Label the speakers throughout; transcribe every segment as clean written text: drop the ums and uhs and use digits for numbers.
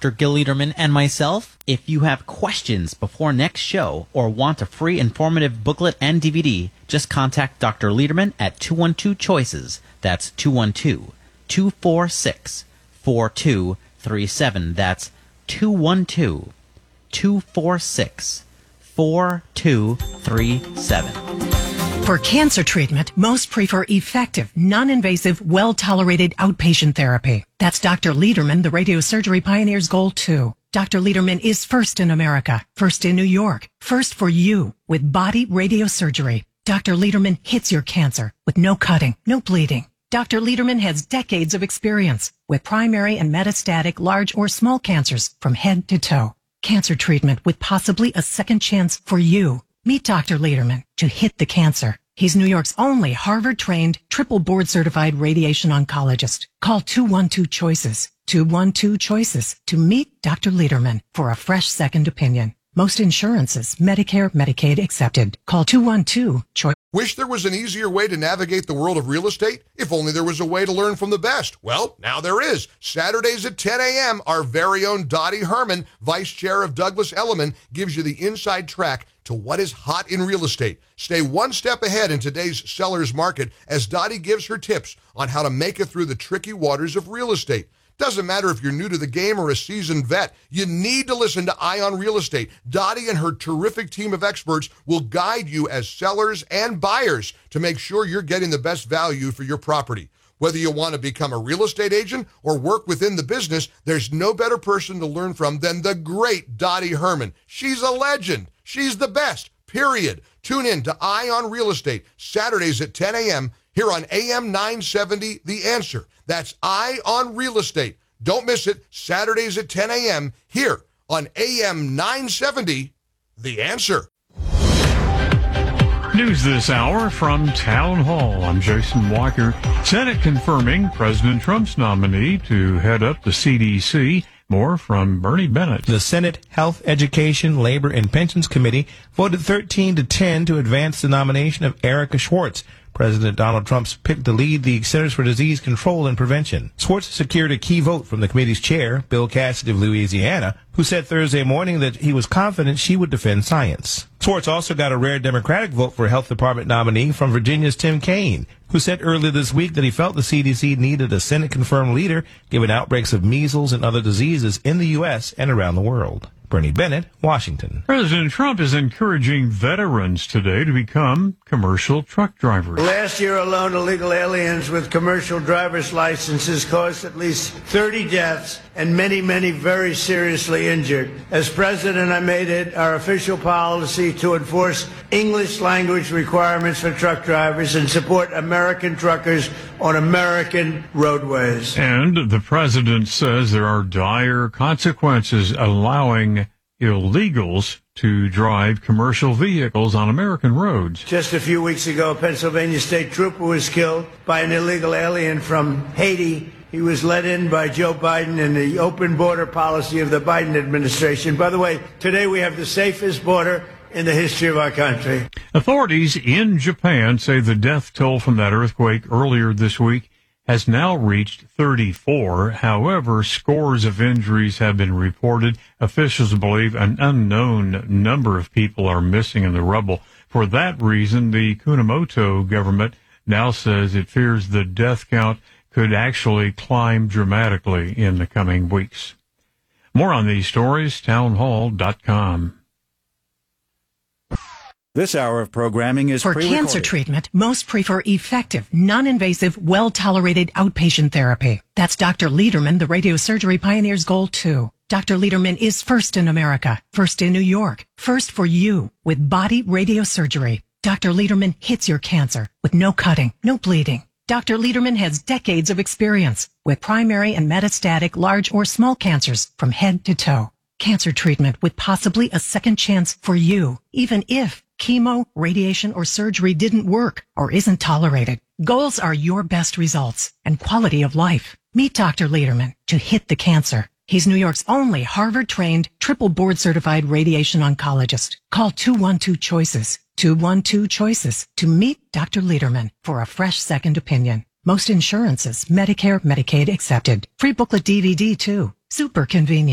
Speaker 1: Dr. Gil Lederman and myself. If you have questions before next show or want a free informative booklet and DVD, just contact Dr. Lederman at 212-CHOICES. That's 212-246-4237. That's 212-246-4237.
Speaker 2: For cancer treatment, most prefer effective, non-invasive, well-tolerated outpatient therapy. That's Dr. Lederman, the radiosurgery pioneer's goal, too. Dr. Lederman is first in America, first in New York, first for you with body radiosurgery. Dr. Lederman hits your cancer with no cutting, no bleeding. Dr. Lederman has decades of experience with primary and metastatic large or small cancers from head to toe. Cancer treatment with possibly a second chance for you. Meet Dr. Lederman to hit the cancer. He's New York's only Harvard-trained, triple board-certified radiation oncologist. Call 212-CHOICES, 212-CHOICES to meet Dr. Lederman for a fresh second opinion. Most insurances, Medicare, Medicaid accepted. Call 212-CHOICES.
Speaker 3: Wish there was an easier way to navigate the world of real estate? If only there was a way to learn from the best. Well, now there is. Saturdays at 10 a.m., our very own Dottie Herman, Vice Chair of Douglas Elliman, gives you the inside track to what is hot in real estate. Stay one step ahead in today's seller's market as Dottie gives her tips on how to make it through the tricky waters of real estate. Doesn't matter if you're new to the game or a seasoned vet, you need to listen to Ion Real Estate. Dottie and her terrific team of experts will guide you as sellers and buyers to make sure you're getting the best value for your property. Whether you want to become a real estate agent or work within the business, there's no better person to learn from than the great Dottie Herman. She's a legend. She's the best, period. Tune in to Ion Real Estate, Saturdays at 10 a.m. here on AM 970, The Answer. That's Ion Real Estate. Don't miss it, Saturdays at 10 a.m. here on AM 970, The Answer.
Speaker 4: News this hour from Town Hall. I'm Jason Walker. Senate confirming President Trump's nominee to head up the CDC. More from Bernie Bennett.
Speaker 5: The Senate Health, Education, Labor, and Pensions Committee voted 13-10 to advance the nomination of Erica Schwartz. President Donald Trump's pick to lead the Centers for Disease Control and Prevention. Schwartz secured a key vote from the committee's chair, Bill Cassidy of Louisiana, who said Thursday morning that he was confident she would defend science. Schwartz also got a rare Democratic vote for Health Department nominee from Virginia's Tim Kaine, who said earlier this week that he felt the CDC needed a Senate-confirmed leader given outbreaks of measles and other diseases in the U.S. and around the world. Bernie Bennett, Washington.
Speaker 4: President Trump is encouraging veterans today to become commercial truck drivers.
Speaker 6: Last year alone, illegal aliens with commercial driver's licenses caused at least 30 deaths and many, many very seriously injured. As president, I made it our official policy to enforce English language requirements for truck drivers and support American truckers on American roadways.
Speaker 4: And the president says there are dire consequences allowing illegals to drive commercial vehicles on American roads.
Speaker 6: Just a few weeks ago, a Pennsylvania state trooper was killed by an illegal alien from Haiti. He was let in by Joe Biden and the open border policy of the Biden administration. By the way, today we have the safest border in the history of our country.
Speaker 4: Authorities in Japan say the death toll from that earthquake earlier this week has now reached 34. However, scores of injuries have been reported. Officials believe an unknown number of people are missing in the rubble. For that reason, the Kumamoto government now says it fears the death count could actually climb dramatically in the coming weeks. More on these stories, townhall.com.
Speaker 7: This hour of programming is
Speaker 2: For
Speaker 7: pre-recorded.
Speaker 2: cancer treatment, most prefer effective, non-invasive, well-tolerated outpatient therapy. That's Dr. Lederman, the radiosurgery pioneer's goal, too. Dr. Lederman is first in America, first in New York, first for you with body radiosurgery. Dr. Lederman hits your cancer with no cutting, no bleeding. Dr. Lederman has decades of experience with primary and metastatic large or small cancers from head to toe. Cancer treatment with possibly a second chance for you, even if chemo, radiation, or surgery didn't work or isn't tolerated. Goals are your best results and quality of life. Meet Dr. Lederman to hit the cancer. He's New York's only Harvard-trained, triple board-certified radiation oncologist. Call 212-CHOICES, 212-CHOICES to meet Dr. Lederman for a fresh second opinion. Most insurances, Medicare, Medicaid accepted. Free booklet DVD, too. Super convenient.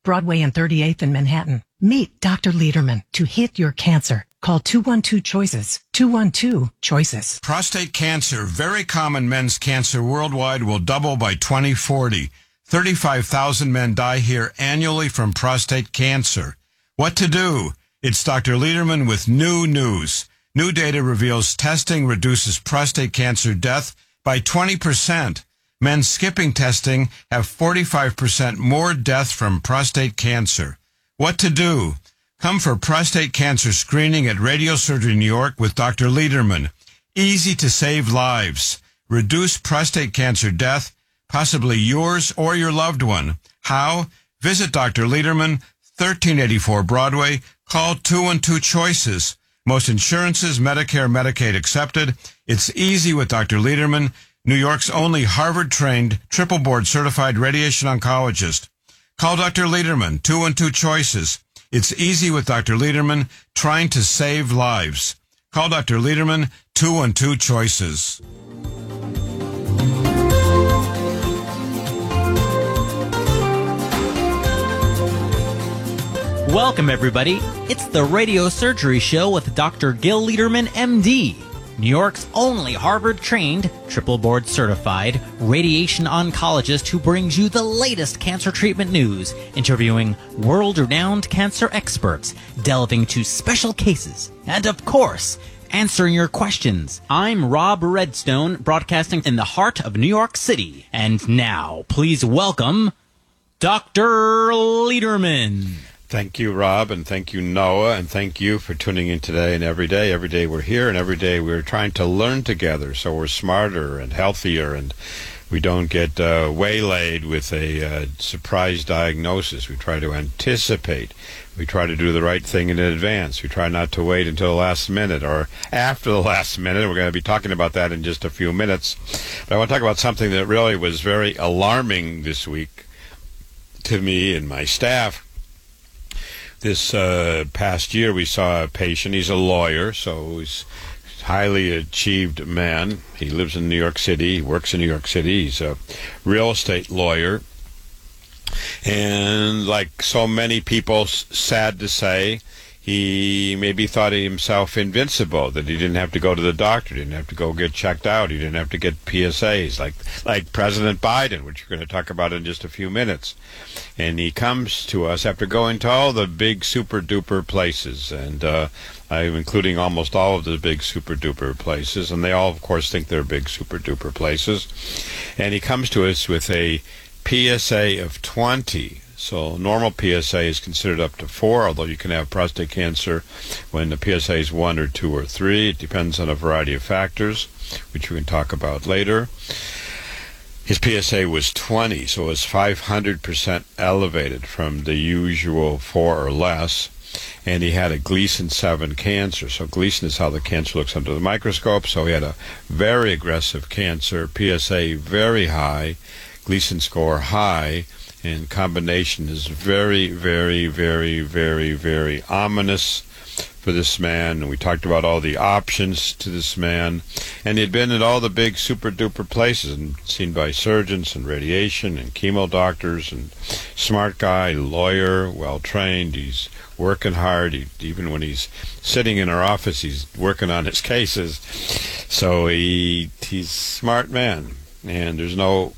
Speaker 2: Broadway and 38th in Manhattan. Meet Dr. Lederman to hit your cancer. Call 212-CHOICES. 212-CHOICES.
Speaker 8: Prostate cancer, very common men's cancer worldwide, will double by 2040. 35,000 men die here annually from prostate cancer. What to do? It's Dr. Lederman with new news. New data reveals testing reduces prostate cancer death by 20%. Men skipping testing have 45% more death from prostate cancer. What to do? Come for prostate cancer screening at Radiosurgery New York with Dr. Lederman. Easy to save lives. Reduce prostate cancer death, possibly yours or your loved one. How? Visit Dr. Lederman, 1384 Broadway. Call 212-CHOICES. Most insurances, Medicare, Medicaid accepted. It's easy with Dr. Lederman, New York's only Harvard-trained, triple-board certified radiation oncologist. Call Dr. Lederman, 212-CHOICES. It's easy with Dr. Lederman, trying to save lives. Call Dr. Lederman, 212-CHOICES.
Speaker 1: Welcome, everybody. It's the Radio Surgery Show with Dr. Gil Lederman, MD, New York's only Harvard-trained, triple-board certified radiation oncologist who brings you the latest cancer treatment news, interviewing world-renowned cancer experts, delving into special cases, and, of course, answering your questions. I'm Rob Redstone, broadcasting in the heart of New York City. And now, please welcome Dr. Lederman.
Speaker 9: Thank you, Rob, and thank you, Noah, and thank you for tuning in today and every day. Every day we're here, and every day we're trying to learn together so we're smarter and healthier, and we don't get waylaid with a surprise diagnosis. We try to anticipate. We try to do the right thing in advance. We try not to wait until the last minute or after the last minute. We're going to be talking about that in just a few minutes. But I want to talk about something that really was very alarming this week to me and my staff. This past year, we saw a patient. He's a lawyer, so he's a highly achieved man. He lives in New York City. He works in New York City. He's a real estate lawyer. And like so many people, sad to say, he maybe thought himself invincible, that he didn't have to go to the doctor, didn't have to go get checked out, he didn't have to get PSAs, like President Biden, which we're going to talk about in just a few minutes. And he comes to us after going to all the big super-duper places, and I'm including almost all of the big super-duper places, and they all, of course, think they're big super-duper places. And he comes to us with a PSA of 20. So normal PSA is considered up to 4, although you can have prostate cancer when the PSA is 1 or 2 or 3. It depends on a variety of factors, which we can talk about later. His PSA was 20, so it was 500% elevated from the usual 4 or less. And he had a Gleason 7 cancer. So Gleason is how the cancer looks under the microscope. So he had a very aggressive cancer, PSA very high, Gleason score high. And combination is very, very, very, very, very ominous for this man. And we talked about all the options to this man. And he'd been at all the big super-duper places and seen by surgeons and radiation and chemo doctors, and smart guy, lawyer, well-trained. He's working hard. Even when he's sitting in our office, he's working on his cases. So he's a smart man. And there's no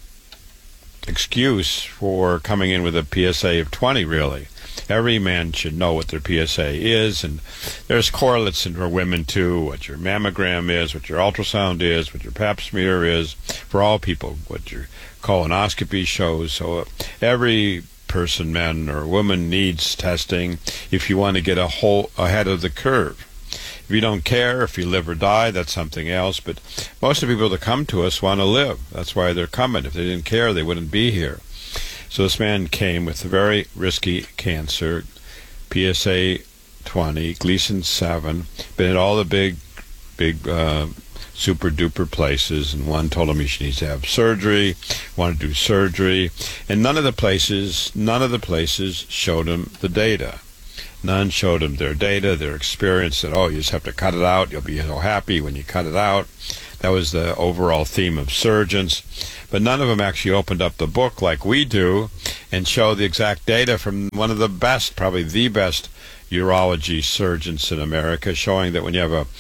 Speaker 9: excuse for coming in with a PSA of 20, really. Every man should know what their PSA is, and there's correlates for women too, what your mammogram is, what your ultrasound is, what your pap smear is, for all people, what your colonoscopy shows. So every person, man or woman, needs testing if you want to get ahead of the curve. If you don't care, if you live or die, that's something else. But most of the people that come to us want to live. That's why they're coming. If they didn't care, they wouldn't be here. So this man came with a very risky cancer, PSA 20, Gleason 7, been at all the big super-duper places, and one told him he needs to have surgery, wanted to do surgery, and none of the places showed him the data. None showed him their data, their experience, that, oh, you just have to cut it out, you'll be so happy when you cut it out. That was the overall theme of surgeons. But none of them actually opened up the book like we do and show the exact data from one of the best, probably the best urology surgeons in America, showing that when you have a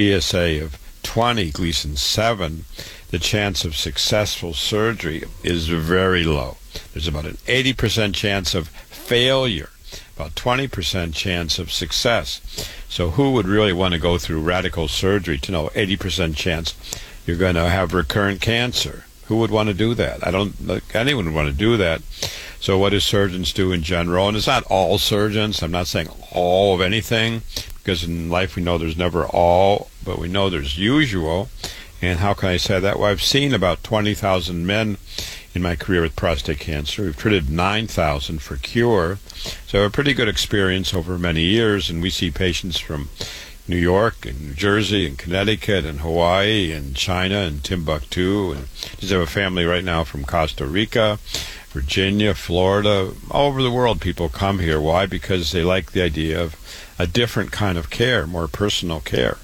Speaker 9: PSA of 20, Gleason 7, the chance of successful surgery is very low. There's about an 80% chance of failure, about 20% chance of success. So who would really want to go through radical surgery to know 80% chance you're going to have recurrent cancer? Who would want to do that? I don't think anyone would want to do that. So what do surgeons do in general? And it's not all surgeons. I'm not saying all of anything, because in life we know there's never all, but we know there's usual. And how can I say that? Well, I've seen about 20,000 men in my career with prostate cancer. We've treated 9,000 for cure. So a pretty good experience over many years, and we see patients from New York and New Jersey and Connecticut and Hawaii and China and Timbuktu, and just have a family right now from Costa Rica, Virginia, Florida, all over the world. People come here. Why? Because they like the idea of a different kind of care, more personal care.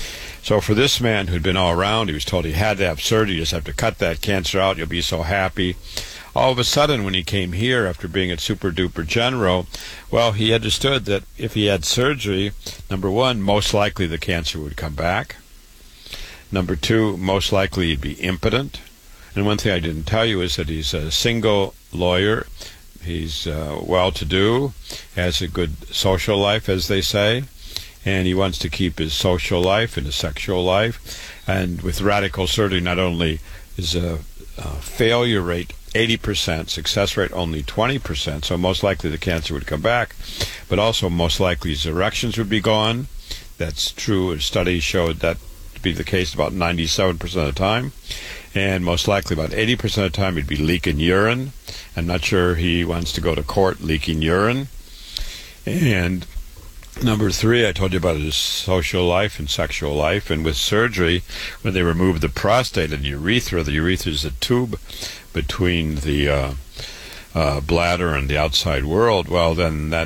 Speaker 9: So for this man who'd been all around, he was told he had to have surgery, you just have to cut that cancer out, you'll be so happy. All of a sudden, when he came here after being at Super Duper General, well, he understood that if he had surgery, number one, most likely the cancer would come back. Number two, most likely he'd be impotent. And one thing I didn't tell you is that he's a single lawyer. He's well-to-do, has a good social life, as they say, and he wants to keep his social life and his sexual life. And with radical surgery, not only is a failure rate 80%, success rate only 20%, so most likely the cancer would come back, but also most likely his erections would be gone. That's true. Studies showed that to be the case about 97% of the time, and most likely about 80% of the time he'd be leaking urine. I'm not sure he wants to go to court leaking urine. And number three, I told you about his social life and sexual life. And with surgery, when they remove the prostate and the urethra is a tube between the bladder and the outside world. Well, then that,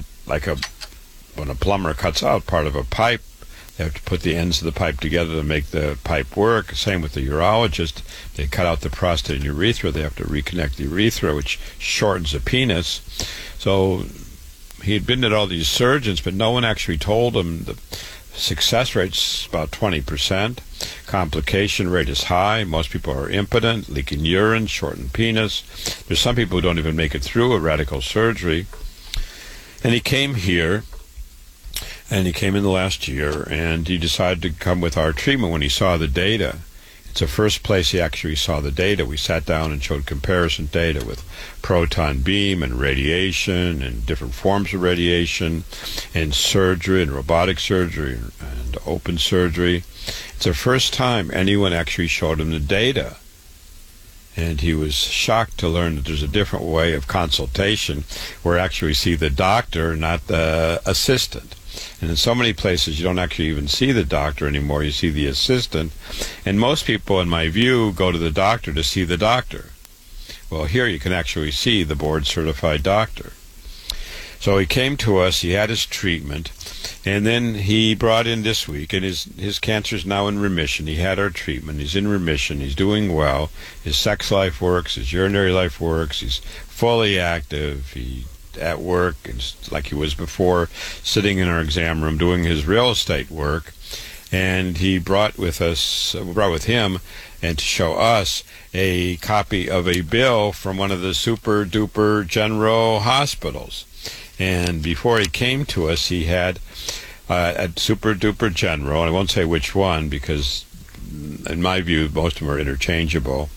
Speaker 9: when a plumber cuts out part of a pipe, they have to put the ends of the pipe together to make the pipe work. Same with the urologist. They cut out the prostate and urethra. They have to reconnect the urethra, which shortens the penis. So he had been at all these surgeons, but no one actually told him the success rate's about 20%. Complication rate is high. Most people are impotent, leaking urine, shortened penis. There's some people who don't even make it through a radical surgery. And he came here, and he came in the last year, and he decided to come with our treatment when he saw the data. It's the first place he actually saw the data. We sat down and showed comparison data with proton beam and radiation and different forms of radiation and surgery and robotic surgery and open surgery. It's the first time anyone actually showed him the data. And he was shocked to learn that there's a different way of consultation where actually see the doctor, not the assistant. And in so many places, you don't actually even see the doctor anymore. You see the assistant. And most people, in my view, go to the doctor to see the doctor. Well, here you can actually see the board-certified doctor. So he came to us. He had his treatment. And then he brought in this week, and his cancer is now in remission. He had our treatment. He's in remission. He's doing well. His sex life works. His urinary life works. He's fully active. He's at work, and like he was before, sitting in our exam room doing his real estate work. And he brought with him, and to show us, a copy of a bill from one of the Super Duper General hospitals. And before he came to us, he had at Super Duper General, and I won't say which one because in my view most of them are interchangeable,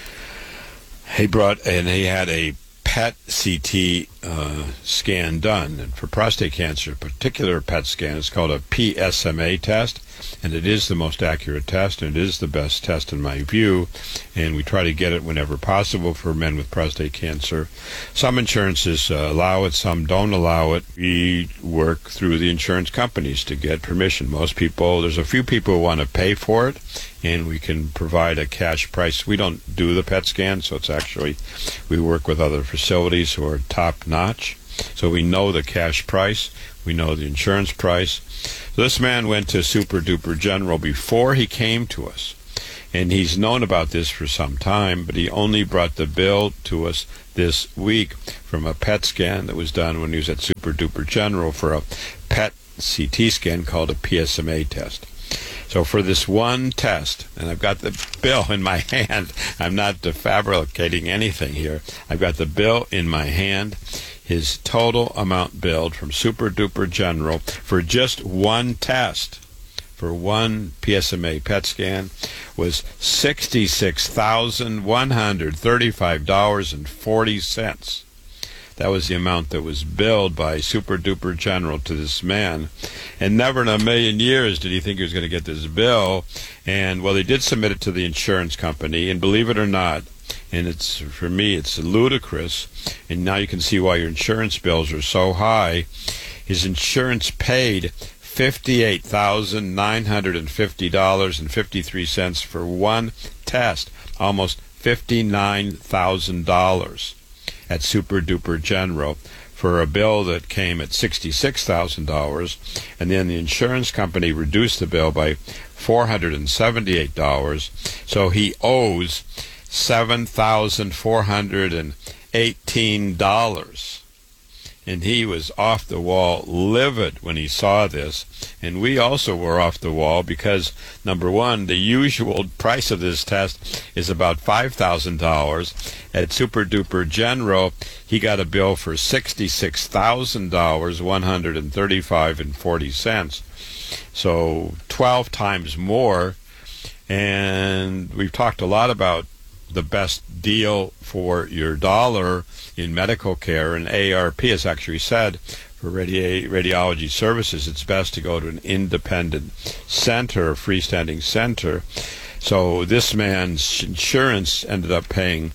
Speaker 9: he had a PET CT scan done. And for prostate cancer, a particular PET scan is called a PSMA test, and it is the most accurate test, and it is the best test in my view, and we try to get it whenever possible for men with prostate cancer. Some insurances allow it, some don't allow it. We work through the insurance companies to get permission. There's a few people who want to pay for it, and we can provide a cash price. We don't do the PET scan, so we work with other facilities who are top-notch. So we know the cash price, we know the insurance price. So this man went to Super Duper General before he came to us. And he's known about this for some time, but he only brought the bill to us this week from a PET scan that was done when he was at Super Duper General for a PET CT scan called a PSMA test. So for this one test, and I've got the bill in my hand, I'm not fabricating anything here. I've got the bill in my hand. His total amount billed from Super Duper General for just one test, for one PSMA PET scan, was $66,135.40. That was the amount that was billed by Super Duper General to this man. And never in a million years did he think he was going to get this bill. And, well, they did submit it to the insurance company. And believe it or not, and it's, for me, it's ludicrous. And now you can see why your insurance bills are so high. His insurance paid $58,950.53 for one test, almost $59,000 at Super Duper General for a bill that came at $66,000, and then the insurance company reduced the bill by $478, so he owes $7,418. And he was off the wall livid when he saw this. And we also were off the wall because, number one, the usual price of this test is about $5,000. At Super Duper General, he got a bill for $66,135.40. So 12 times more. And we've talked a lot about the best deal for your dollar in medical care, and AARP has actually said for radiology services it's best to go to an independent center, a freestanding center. So this man's insurance ended up paying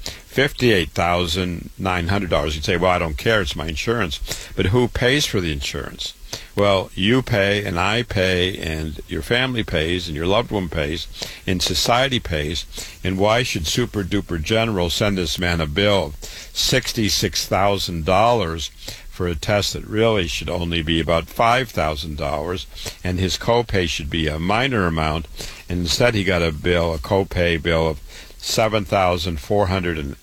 Speaker 9: $58,900. You'd say, well, I don't care, it's my insurance. But who pays for the insurance? Well, you pay, and I pay, and your family pays, and your loved one pays, and society pays. And why should Super Duper General send this man a bill of $66,000 for a test that really should only be about $5,000, and his copay should be a minor amount, and instead he got a copay bill of $7,418,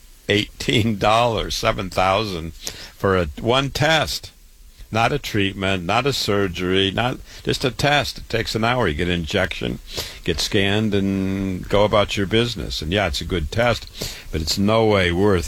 Speaker 9: $7,000 for one test. Not a treatment, not a surgery, not just a test. It takes an hour. You get an injection, get scanned, and go about your business. And yeah, it's a good test, but it's no way worth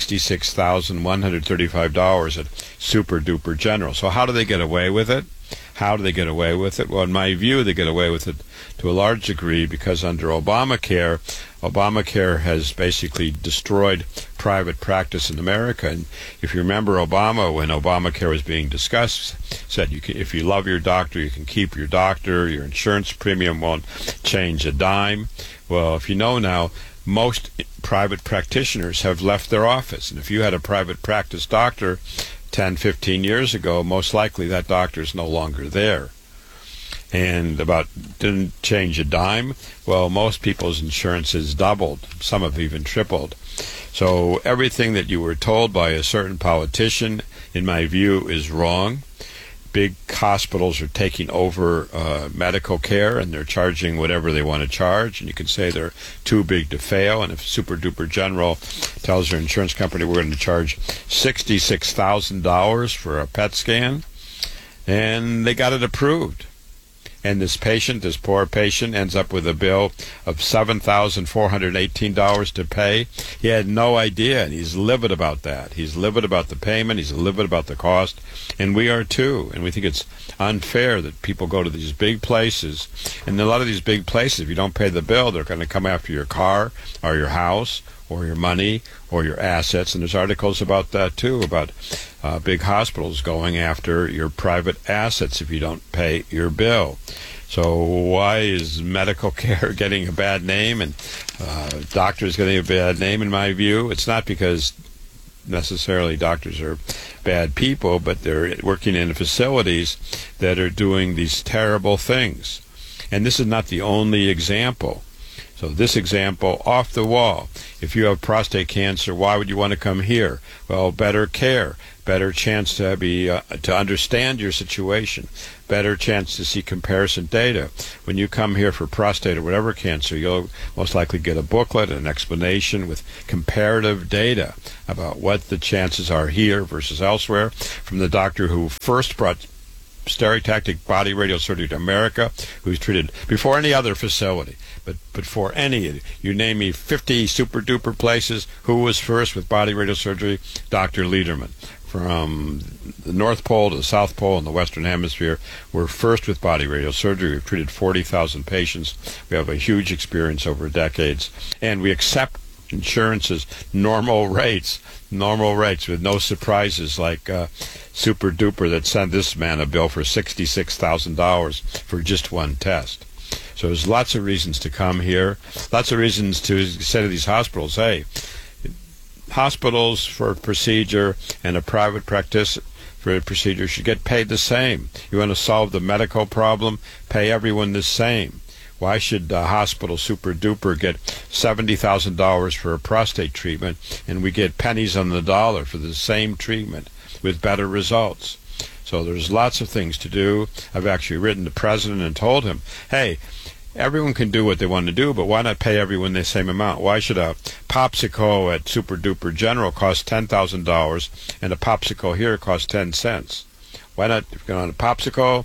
Speaker 9: $66,135 at Super Duper General. So how do they get away with it? How do they get away with it? Well, in my view, they get away with it to a large degree because under Obamacare has basically destroyed private practice in America. And if you remember Obama, when Obamacare was being discussed, said if you love your doctor, you can keep your doctor, your insurance premium won't change a dime. Well, if you know now, most private practitioners have left their office. And if you had a private practice doctor 10, 15 years ago, most likely that doctor is no longer there. And didn't change a dime. Well, most people's insurance has doubled. Some have even tripled. So everything that you were told by a certain politician, in my view, is wrong. Big hospitals are taking over medical care, and they're charging whatever they want to charge. And you can say they're too big to fail. And if Super Duper General tells their insurance company we're going to charge $66,000 for a PET scan, and they got it approved. And this poor patient, ends up with a bill of $7,418 to pay. He had no idea, and he's livid about that. He's livid about the payment. He's livid about the cost. And we are too. And we think it's unfair that people go to these big places. And a lot of these big places, if you don't pay the bill, they're going to come after your car or your house or your money or your assets. And there's articles about that too, about big hospitals going after your private assets if you don't pay your bill. So why is medical care getting a bad name and doctors getting a bad name, in my view? It's not because necessarily doctors are bad people, but they're working in facilities that are doing these terrible things. And this is not the only example. So this example, off the wall. If you have prostate cancer, why would you want to come here? Well, better care, better chance to understand your situation, better chance to see comparison data. When you come here for prostate or whatever cancer, you'll most likely get a booklet, an explanation with comparative data about what the chances are here versus elsewhere from the doctor who first brought stereotactic body radiosurgery to America, who's treated before any other facility, but for any, you name me 50 super duper places, who was first with body radiosurgery? Dr. Lederman. From the North Pole to the South Pole in the Western Hemisphere, we're first with body radiosurgery. We've treated 40,000 patients. We have a huge experience over decades, and we accept insurance's normal rates with no surprises like Super Duper that sent this man a bill for $66,000 for just one test. So there's lots of reasons to come here, lots of reasons to say to these hospitals, hey, hospitals for a procedure and a private practice for a procedure should get paid the same. You want to solve the medical problem, pay everyone the same. Why should hospital Super Duper get $70,000 for a prostate treatment and we get pennies on the dollar for the same treatment with better results? So there's lots of things to do. I've actually written to the president and told him, hey, everyone can do what they want to do, but why not pay everyone the same amount? Why should a popsicle at Super Duper General cost $10,000 and a popsicle here cost 10 cents? Why not, if you're on a popsicle,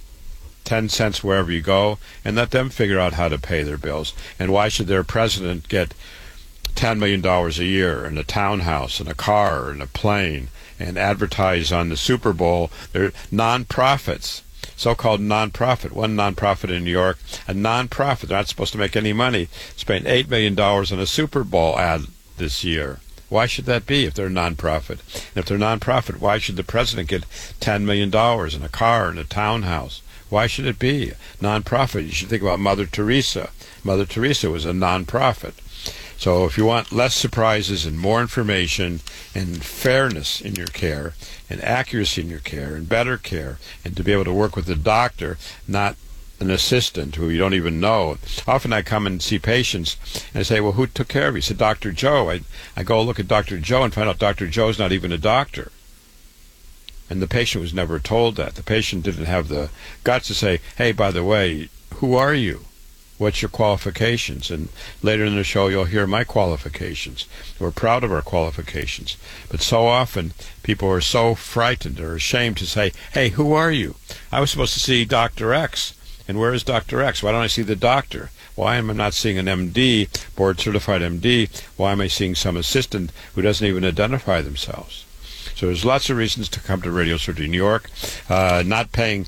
Speaker 9: 10 cents wherever you go, and let them figure out how to pay their bills? And why should their president get $10 million a year and a townhouse and a car and a plane and advertise on the Super Bowl? They're non-profits. So-called non-profit. One non-profit in New York, a non-profit, they're not supposed to make any money, spent $8 million on a Super Bowl ad this year. Why should that be if they're a non-profit? And if they're non-profit, why should the president get $10 million and a car and a townhouse? Why should it be non-profit? You should think about Mother Teresa. Mother Teresa was a non-profit. So if you want less surprises and more information and fairness in your care and accuracy in your care and better care, and to be able to work with a doctor, not an assistant who you don't even know. Often I come and see patients and I say, well, who took care of you? He said, Dr. Joe. I go look at Dr. Joe and find out Dr. Joe's not even a doctor. And the patient was never told that. The patient didn't have the guts to say, hey, by the way, who are you? What's your qualifications? And later in the show, you'll hear my qualifications. We're proud of our qualifications. But so often, people are so frightened or ashamed to say, hey, who are you? I was supposed to see Dr. X. And where is Dr. X? Why don't I see the doctor? Why am I not seeing an MD, board-certified MD? Why am I seeing some assistant who doesn't even identify themselves? So there's lots of reasons to come to Radiosurgery New York. Not paying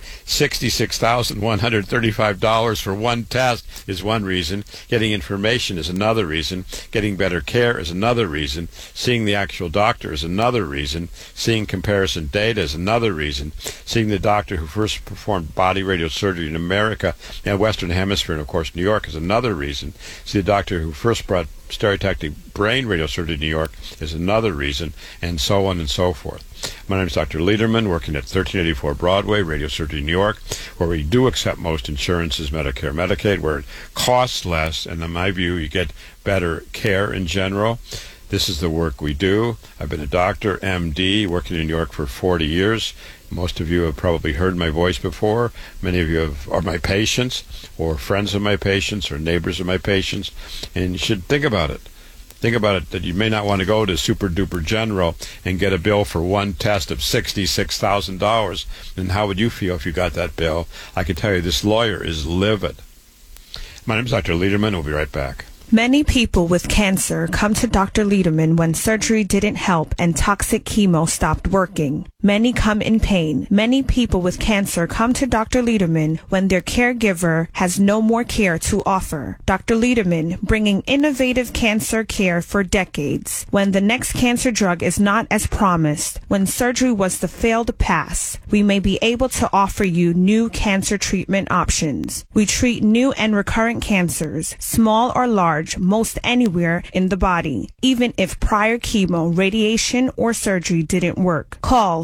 Speaker 9: $66,135 for one test is one reason. Getting information is another reason. Getting better care is another reason. Seeing the actual doctor is another reason. Seeing comparison data is another reason. Seeing the doctor who first performed body radiosurgery in America and Western Hemisphere, and of course New York, is another reason. See the doctor who first brought stereotactic brain radiosurgery in New York is another reason, and so on and so forth. My name is Dr. Lederman, working at 1384 Broadway, Radiosurgery New York, where we do accept most insurances, Medicare, Medicaid, where it costs less, and in my view, you get better care in general. This is the work we do. I've been a doctor, MD, working in New York for 40 years. Most of you have probably heard my voice before. Many of you are my patients, or friends of my patients, or neighbors of my patients, and you should think about it. Think about it, that you may not want to go to Super Duper General and get a bill for one test of $66,000. And how would you feel if you got that bill? I can tell you this lawyer is livid. My name is Dr. Lederman. We'll be right back.
Speaker 10: Many people with cancer come to Dr. Lederman when surgery didn't help and toxic chemo stopped working. Many come in pain. Many people with cancer come to Dr. Lederman when their caregiver has no more care to offer. Dr. Lederman, bringing innovative cancer care for decades. When the next cancer drug is not as promised, when surgery was the failed pass, we may be able to offer you new cancer treatment options. We treat new and recurrent cancers, small or large, most anywhere in the body, even if prior chemo, radiation, or surgery didn't work. Call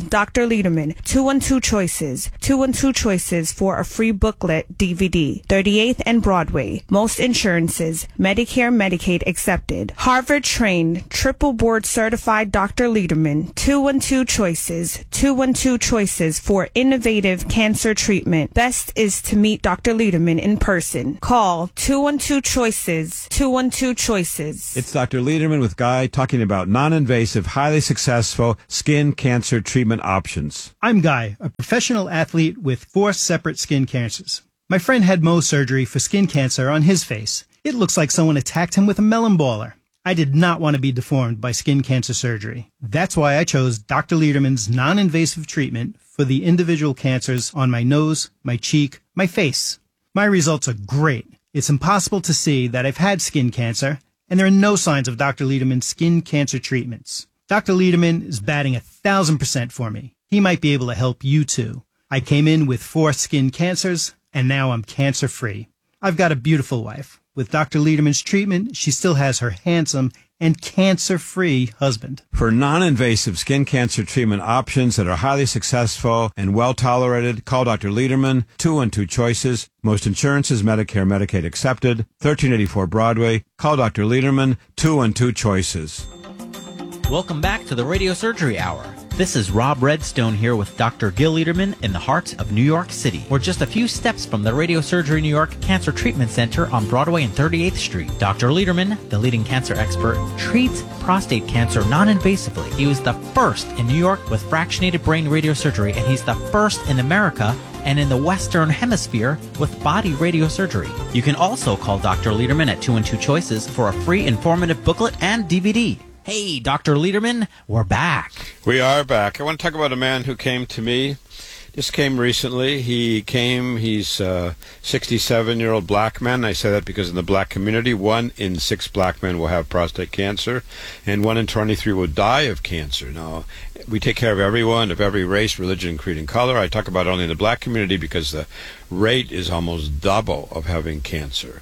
Speaker 10: Dr. Lederman, 212 Choices. 212 Choices for a free booklet DVD. 38th and Broadway. Most insurances, Medicare, Medicaid accepted. Harvard-trained, triple board certified Dr. Lederman, 212 Choices. 212 Choices for innovative cancer treatment. Best is to meet Dr. Lederman in person. Call 212 Choices. 212 Choices.
Speaker 8: It's Dr. Lederman with Guy talking about non-invasive, highly successful skin cancer treatment options.
Speaker 11: I'm Guy, a professional athlete with 4 separate skin cancers. My friend had Mohs surgery for skin cancer on his face. It looks like someone attacked him with a melon baller. I did not want to be deformed by skin cancer surgery. That's why I chose Dr. Lederman's non-invasive treatment for the individual cancers on my nose, my cheek, my face. My results are great. It's impossible to see that I've had skin cancer, and there are no signs of Dr. Lederman's skin cancer treatments. Dr. Lederman is batting 1,000% for me. He might be able to help you too. I came in with 4 skin cancers, and now I'm cancer-free. I've got a beautiful wife. With Dr. Lederman's treatment, she still has her handsome and cancer-free husband.
Speaker 8: For non-invasive skin cancer treatment options that are highly successful and well-tolerated, call Dr. Lederman, 212 Choices. Most insurances, Medicare, Medicaid accepted. 1384 Broadway. Call Dr. Lederman, 212 Choices.
Speaker 1: Welcome back to the Radio Surgery Hour. This is Rob Redstone here with Dr. Gil Lederman in the heart of New York City. We're just a few steps from the Radio Surgery New York Cancer Treatment Center on Broadway and 38th Street. Dr. Lederman, the leading cancer expert, treats prostate cancer non-invasively. He was the first in New York with fractionated brain radiosurgery, and he's the first in America and in the Western Hemisphere with body radiosurgery. You can also call Dr. Lederman at 212 Choices for a free informative booklet and DVD. Hey, Dr. Lederman, we're back.
Speaker 9: We are back. I want to talk about a man who came to me. Just came recently. He's a 67-year-old black man. I say that because in the black community, 1 in 6 black men will have prostate cancer, and 1 in 23 will die of cancer. Now, we take care of everyone, of every race, religion, creed, and color. I talk about only the black community because the rate is almost double of having cancer.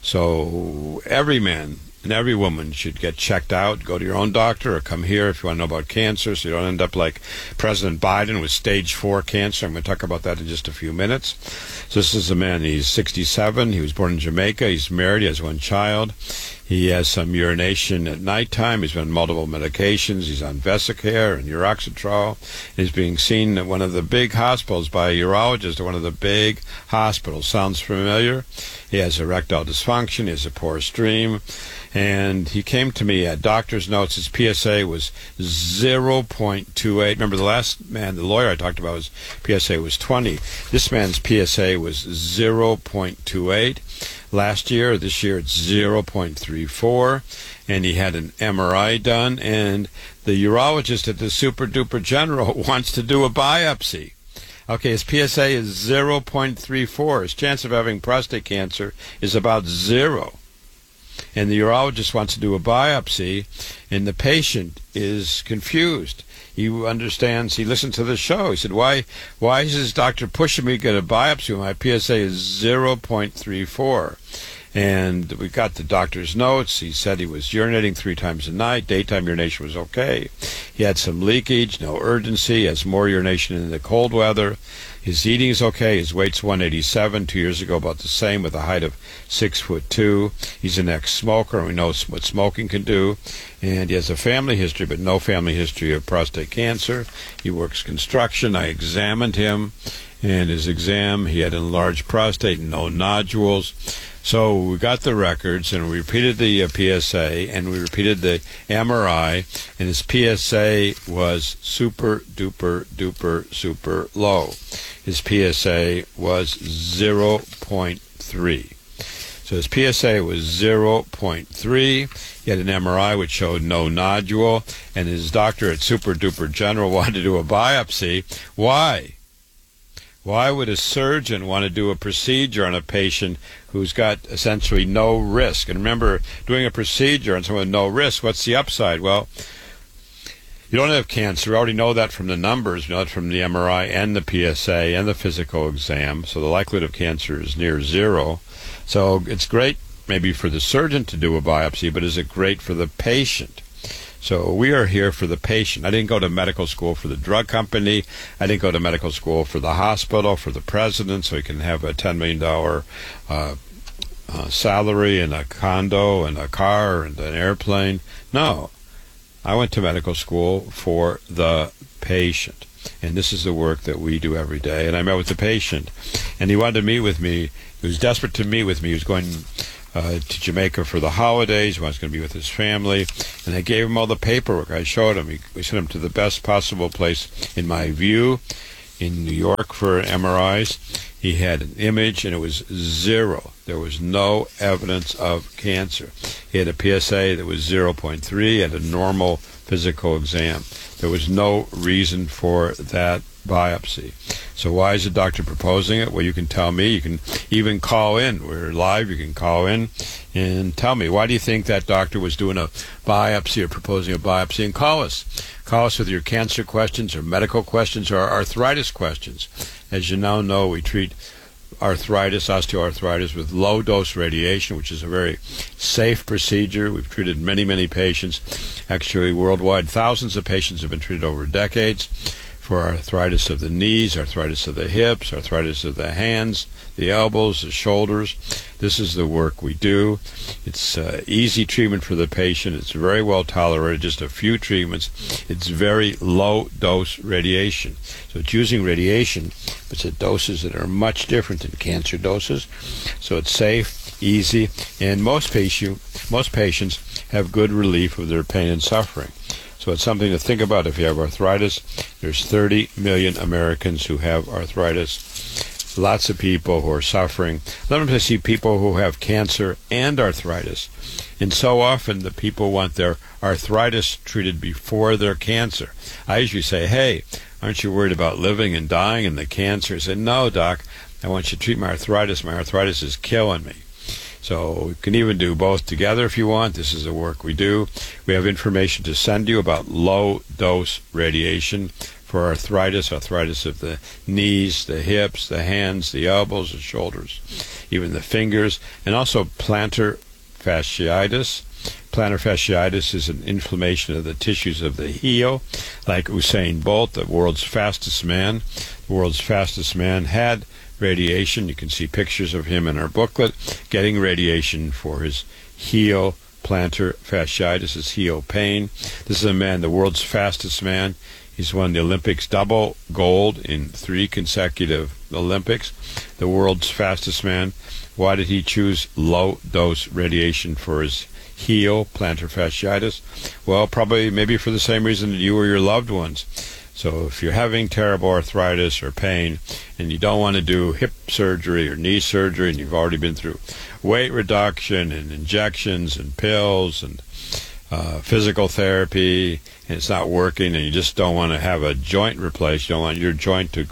Speaker 9: So every man and every woman should get checked out. Go to your own doctor or come here if you want to know about cancer so you don't end up like President Biden with stage 4 cancer. I'm going to talk about that in just a few minutes. So this is a man, he's 67. He was born in Jamaica. He's married. He has 1 child. He has some urination at nighttime. He's been on multiple medications. He's on Vesicare and Uroxetrol. He's being seen at one of the big hospitals by a urologist at one of the big hospitals. Sounds familiar? He has erectile dysfunction. He has a poor stream. And he came to me at doctor's notes. His PSA was 0.28. Remember the last man, the lawyer I talked about, his PSA was 20. This man's PSA was 0.28. Last year, this year it's 0.34, and he had an MRI done, and the urologist at the Super Duper General wants to do a biopsy. Okay, his PSA is 0.34. His chance of having prostate cancer is about 0. And the urologist wants to do a biopsy, and the patient is confused. He understands, he listened to the show. He said, why is his doctor pushing me to get a biopsy when my PSA is 0.34? And we got the doctor's notes. He said he was urinating 3 times a night. Daytime urination was okay. He had some leakage, no urgency. He has more urination in the cold weather. His eating is okay. His weight's 187. 2 years ago, about the same, with a height of 6'2". He's an ex-smoker, and we know what smoking can do. And he has a family history, but no family history of prostate cancer. He works construction. I examined him, and his exam, he had enlarged prostate, no nodules. So we got the records, and we repeated the PSA, and we repeated the MRI, and his PSA was super duper low. His PSA was 0.3. So his PSA was 0.3. He had an MRI which showed no nodule, and his doctor at Super Duper General wanted to do a biopsy. Why? Why would a surgeon want to do a procedure on a patient who's got essentially no risk? And remember, doing a procedure on someone with no risk, what's the upside? Well, you don't have cancer. We already know that from the numbers. We know that from the MRI and the PSA and the physical exam. So the likelihood of cancer is near 0. So it's great maybe for the surgeon to do a biopsy, but is it great for the patient? So we are here for the patient. I didn't go to medical school for the drug company. I didn't go to medical school for the hospital, for the president, so he can have a $10 million salary and a condo and a car and an airplane. No, I went to medical school for the patient. And this is the work that we do every day. And I met with the patient, and he wanted to meet with me. He was desperate to meet with me. He was going to Jamaica for the holidays. He was going to be with his family. And I gave him all the paperwork. I showed him. We sent him to the best possible place in my view in New York for MRIs. He had an image, and it was 0. There was no evidence of cancer. He had a PSA that was 0.3 and a normal physical exam. There was no reason for that biopsy. So why is the doctor proposing it? Well, you can tell me. You can even call in. We're live. You can call in and tell me, why do you think that doctor was doing a biopsy or proposing a biopsy? And call us. Call us with your cancer questions or medical questions or arthritis questions. As you now know, we treat arthritis, osteoarthritis, with low-dose radiation, which is a very safe procedure. We've treated many, many patients. Actually, worldwide, thousands of patients have been treated over decades for arthritis of the knees, arthritis of the hips, arthritis of the hands, the elbows, the shoulders. This is the work we do. It's easy treatment for the patient. It's very well tolerated, just a few treatments. It's very low-dose radiation. So it's using radiation, but it's at doses that are much different than cancer doses. So it's safe, easy, and most patients have good relief of their pain and suffering. So it's something to think about if you have arthritis. There's 30 million Americans who have arthritis. Lots of people who are suffering. Sometimes I see people who have cancer and arthritis. And so often the people want their arthritis treated before their cancer. I usually say, hey, aren't you worried about living and dying and the cancer? I say, no, doc, I want you to treat my arthritis. My arthritis is killing me. So we can even do both together if you want. This is the work we do. We have information to send you about low-dose radiation for arthritis of the knees, the hips, the hands, the elbows, the shoulders, even the fingers, and also plantar fasciitis. Plantar fasciitis is an inflammation of the tissues of the heel, like Usain Bolt, the world's fastest man. The world's fastest man had radiation. You can see pictures of him in our booklet getting radiation for his heel plantar fasciitis, his heel pain. This is a man, the world's fastest man. He's won the Olympics, double gold in 3 consecutive Olympics. The world's fastest man. Why did he choose low-dose radiation for his heel plantar fasciitis? Well, probably maybe for the same reason that you or your loved ones. So if you're having terrible arthritis or pain and you don't want to do hip surgery or knee surgery, and you've already been through weight reduction and injections and pills and physical therapy, and it's not working, and you just don't want to have a joint replaced, you don't want your joint to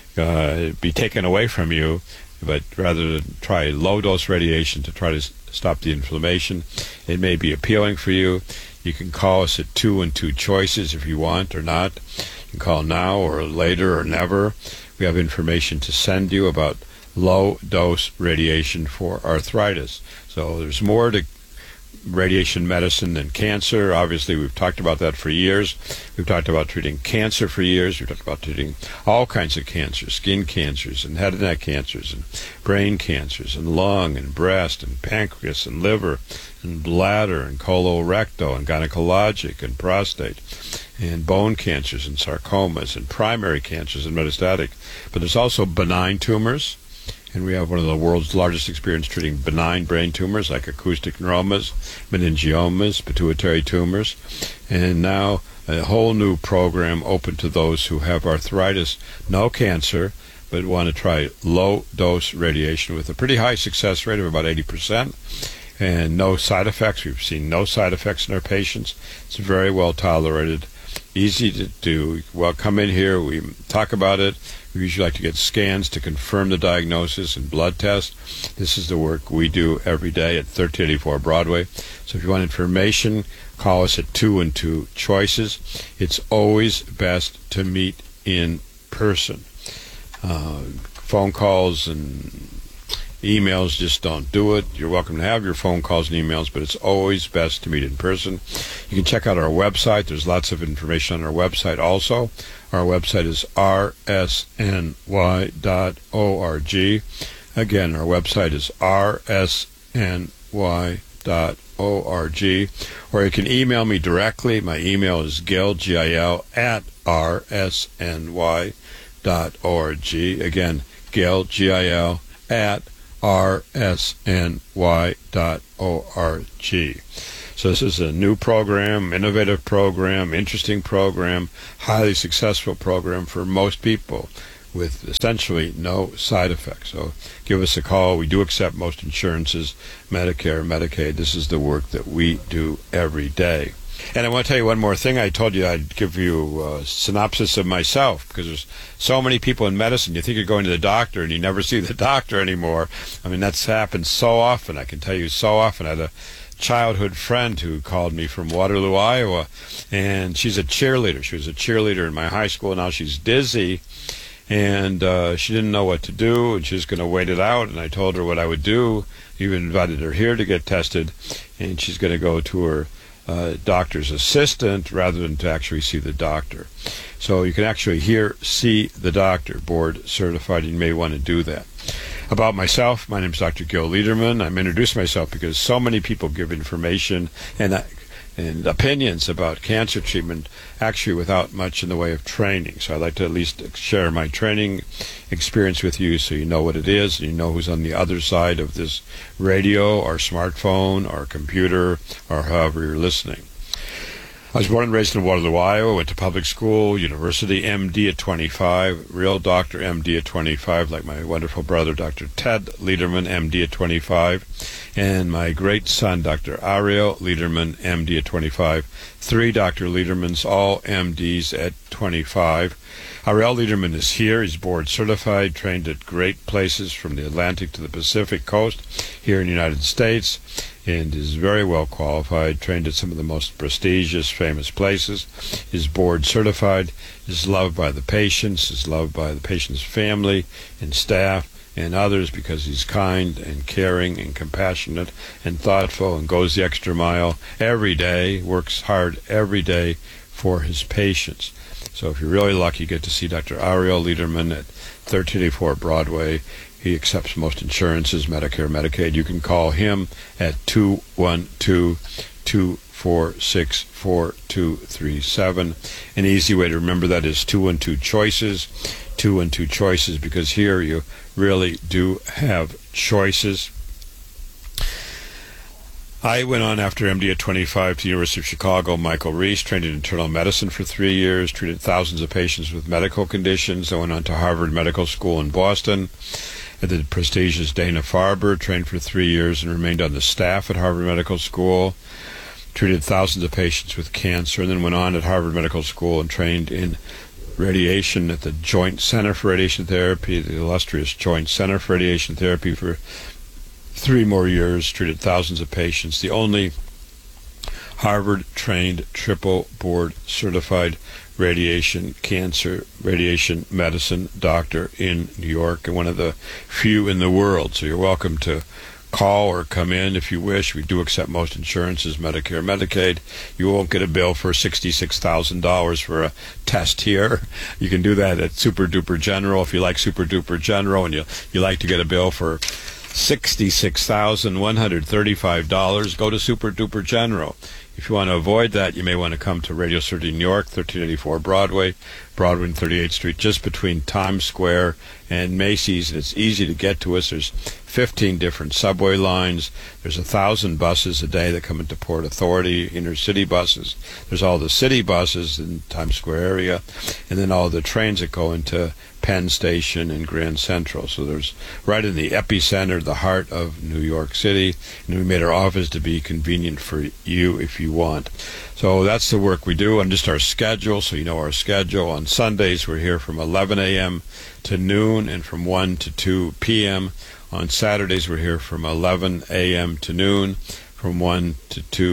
Speaker 9: be taken away from you, but rather try low-dose radiation to try to stop the inflammation, it may be appealing for you. You can call us at 2 and 2 choices if you want or not. You can call now or later or never. We have information to send you about low-dose radiation for arthritis. So there's more to radiation medicine than cancer. Obviously, we've talked about that for years. We've talked about treating cancer for years. We've talked about treating all kinds of cancers, skin cancers and head and neck cancers and brain cancers and lung and breast and pancreas and liver and bladder and colorectal and gynecologic and prostate and bone cancers and sarcomas and primary cancers and metastatic. But there's also benign tumors. And we have one of the world's largest experience treating benign brain tumors like acoustic neuromas, meningiomas, pituitary tumors, and now a whole new program open to those who have arthritis, no cancer, but want to try low-dose radiation with a pretty high success rate of about 80%, and no side effects. We've seen no side effects in our patients. It's very well tolerated, easy to do. Well, come in here, we talk about it. We usually like to get scans to confirm the diagnosis and blood tests. This is the work we do every day at 1384 Broadway. So if you want information, call us at 2 and 2 choices. It's always best to meet in person. Phone calls and Emails just don't do it. You're welcome to have your phone calls and emails, but it's always best to meet in person. You can check out our website. There's lots of information on our website also. Our website is rsny.org. Again, our website is rsny.org. Or you can email me directly. My email is Gil, G-I-L, at rsny.org. Again, Gil, G-I-L, at rsny.org. So this is a new program, innovative program, interesting program, highly successful program for most people with essentially no side effects. So give us a call. We do accept most insurances, Medicare, Medicaid. This is the work that we do every day. And I want to tell you one more thing. I told you I'd give you a synopsis of myself, because there's so many people in medicine. You think you're going to the doctor and you never see the doctor anymore. I mean, that's happened so often. I can tell you so often. I had a childhood friend who called me from Waterloo, Iowa, and she's a cheerleader. She was a cheerleader in my high school. Now she's dizzy, and she didn't know what to do, and she was going to wait it out. And I told her what I would do. Even invited her here to get tested, and she's going to go to her doctor's assistant rather than to actually see the doctor. So you can actually see the doctor, board certified. You may want to do that. About myself, my name is Dr. Gil Liederman. I'm introducing myself because so many people give information and opinions about cancer treatment actually without much in the way of training. So I'd like to at least share my training experience with you so you know what it is and you know who's on the other side of this radio or smartphone or computer or however you're listening. I was born and raised in Waterloo, Iowa, went to public school, university, MD at 25, real doctor, MD at 25, like my wonderful brother, Dr. Ted Liederman, MD at 25, and my great son, Dr. Ariel Liederman, MD at 25. 3 Dr. Liedermans, all MDs at 25. Ariel Liederman is here. He's board certified, trained at great places from the Atlantic to the Pacific coast here in the United States, and is very well qualified, trained at some of the most prestigious, famous places, is board certified, is loved by the patients, is loved by the patient's family and staff and others because he's kind and caring and compassionate and thoughtful and goes the extra mile every day, works hard every day for his patients. So if you're really lucky, you get to see Dr. Ariel Liederman at 1384 Broadway. He accepts most insurances, Medicare, Medicaid. You can call him at 212-246-4237. An easy way to remember that is 212-CHOICES, 212-CHOICES, because here you really do have choices. I went on after MD at 25 to the University of Chicago. Michael Reese, trained in internal medicine for 3 years, treated thousands of patients with medical conditions. I went on to Harvard Medical School in Boston. At the prestigious Dana-Farber, trained for 3 years and remained on the staff at Harvard Medical School, treated thousands of patients with cancer, and then went on at Harvard Medical School and trained in radiation at the Joint Center for Radiation Therapy, the illustrious Joint Center for Radiation Therapy, for 3 more years, treated thousands of patients. The only Harvard-trained, triple board certified radiation medicine doctor in New York, and one of the few in the world. So you're welcome to call or come in if you wish. We do accept most insurances, Medicare, Medicaid. You won't get a bill for $66,000 for a test here. You can do that at Super Duper General if you like Super Duper General, and you like to get a bill for $66,135. Go to Super Duper General. If you want to avoid that, you may want to come to Radio City, New York, 1384 Broadway and 38th Street, just between Times Square and Macy's. And it's easy to get to us. There's 15 different subway lines. There's 1,000 buses a day that come into Port Authority, inner city buses. There's all the city buses in Times Square area, and then all the trains that go into Penn Station and Grand Central. So there's right in the epicenter, the heart of New York City, and we made our office to be convenient for you if you want. So that's the work we do on just our schedule, so you know our schedule. On Sundays, we're here from 11 a.m. to noon and from 1 to 2 p.m. On Saturdays, we're here from 11 a.m. to noon, from 1 to 2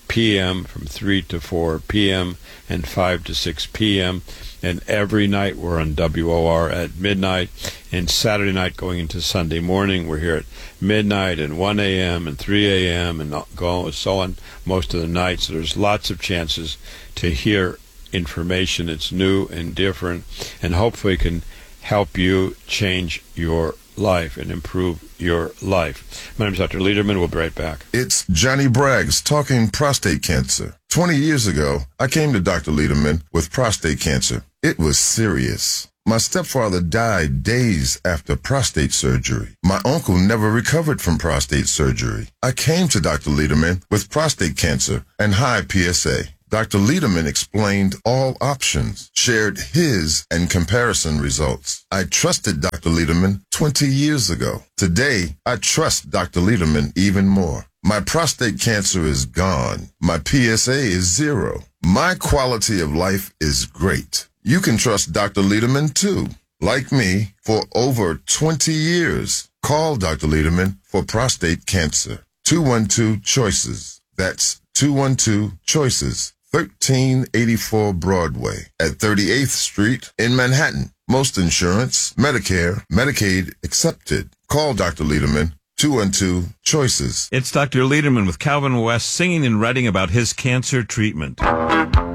Speaker 9: p.m., from 3 to 4 p.m., and 5 to 6 p.m., and every night we're on WOR at midnight, and Saturday night going into Sunday morning we're here at midnight and 1 a.m. and 3 a.m. and so on most of the nights. So there's lots of chances to hear information that's new and different, and hopefully can help you change your life and improve your life. My name is Dr. Lederman. We'll be right back.
Speaker 12: It's Johnny Braggs talking prostate cancer. 20 years ago, I came to Dr. Lederman with prostate cancer. It was serious. My stepfather died days after prostate surgery. My uncle never recovered from prostate surgery. I came to Dr. Lederman with prostate cancer and high PSA. Dr. Lederman explained all options, shared his and comparison results. I trusted Dr. Lederman 20 years ago. Today, I trust Dr. Lederman even more. My prostate cancer is gone. My PSA is 0. My quality of life is great. You can trust Dr. Lederman too. Like me, for over 20 years. Call Dr. Lederman for prostate cancer. 212-CHOICES. That's 212-CHOICES. 1384 Broadway at 38th Street in Manhattan. Most insurance, Medicare, Medicaid accepted. Call Dr. Lederman, 212-CHOICES.
Speaker 13: It's Dr. Lederman with Calvin West singing and writing about his cancer treatment.